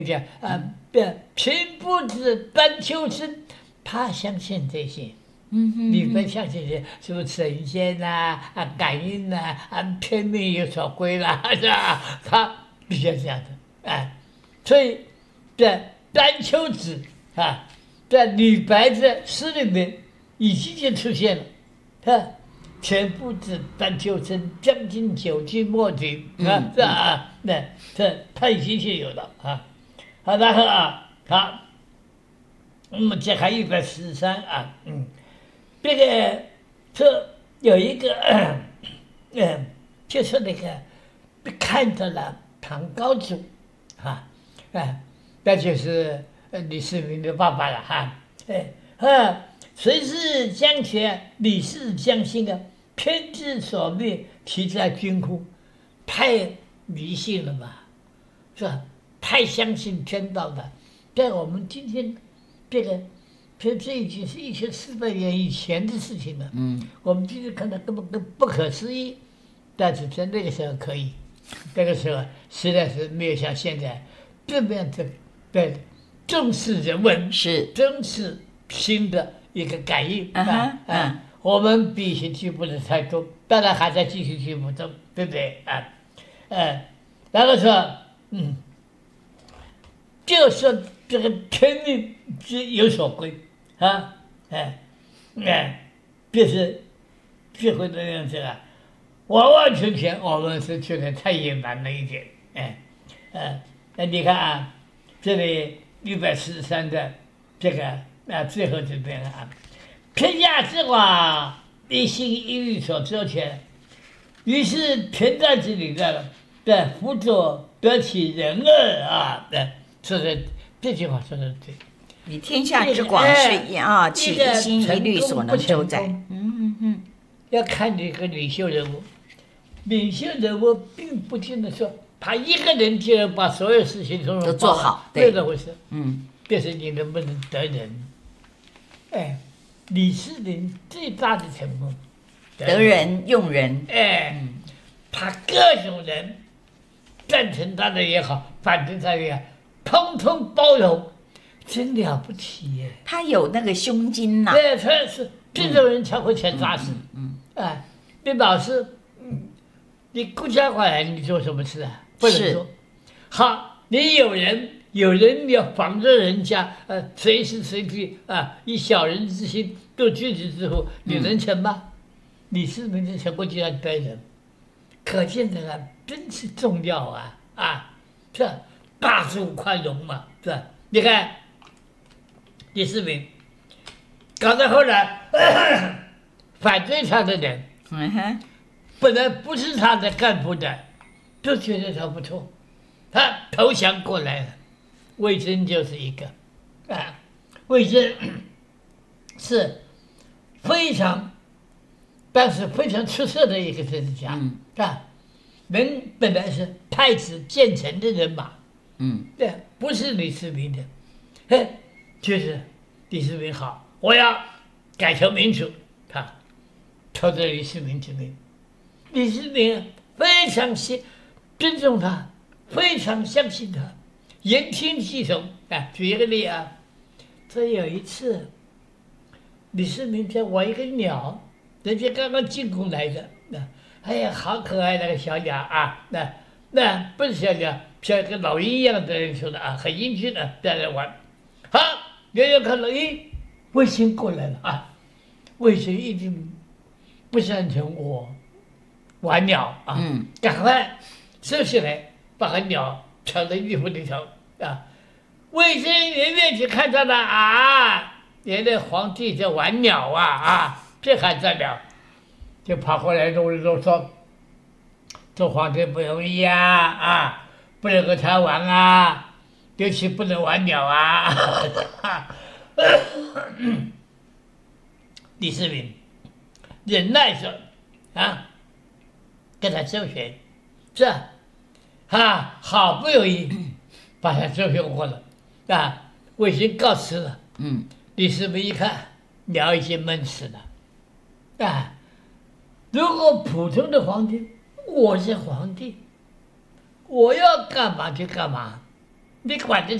讲平步子搬秋生，他相信这些。你们相信些什么神仙呐、感应呐、天命有所归啦，是吧？他比较这样的，所以在丹丘子在李白的诗里面已经就出现了，前夫子丹丘生，将进酒居莫停，是吧？这他已经就有了好，然后好，我们再看143这个这有一个就是那个看到了唐高祖那就是李世民的爸爸了谁是将权李氏将心偏执所命，其在军乎？太迷信了吧，是吧？太相信天道了。在我们今天这已经是1400年以前的事情了。我们今天看到根本不可思议，但是在那个时候可以，那个时候实在是没有像现在这么样的重视人文， 是重视新的一个感应我们必须进步的太多，当然还在继续进步中，对不对然后说就说这个天命有所归就是智慧的样子完完全全我们是觉得太野蛮了一点你看这里643的这个最后这边天下之广，一心一律所周全，于是天在这里的辅佐得其人恶说的这句话说的对。 你天下之广是其一心一律所能周载。 要看这个领袖人物，领袖人物并不见得说他一个人就能把所有事情都做好， 对这回事。这是你能不能得人？李世民最大的成功， 得人用人。 他各种人赞成他的也好，反对他的也好，通通包容，真了不起耶！ 他有那个胸襟呐。 对，他是这种人才会全扎实。你老是你孤家寡人，你做什么事不能做。好，你有人要防着人家，随时随地以小人之心度君子之腹，你能成吗？李世民的成功就要得人，可见这个真是重要这大度宽容嘛，是吧？你看李世民搞到后来，反对他的人，本来不是他的干部的，都觉得他不错，他投降过来了。魏征就是一个魏征是当时非常出色的一个政治家人本来是太子建成的人马对，不是李世民的就是李世民好，我要改朝民主，他投着李世民之名，李世民非常尊重他，非常相信他，言听计从举一个例这有一次李世民在玩一个鸟，人家刚刚进宫来的好可爱那个小鸟那不是小鸟，像一个老鹰一样的人说的很英俊的在那玩。好，远远看到卫星过来了卫星一定不赞成我玩鸟赶快收起来，把个鸟藏在衣服里头卫生远远去看到了原来皇帝在玩鸟这还得了，就跑过来啰里啰嗦，做皇帝不容易不能和他玩尤其不能玩鸟李世民忍耐着跟他周旋，好不容易把他周旋过了卫星告辞了李世民一看鸟已经闷死了如果普通的皇帝，我是皇帝，我要干嘛就干嘛， 你管得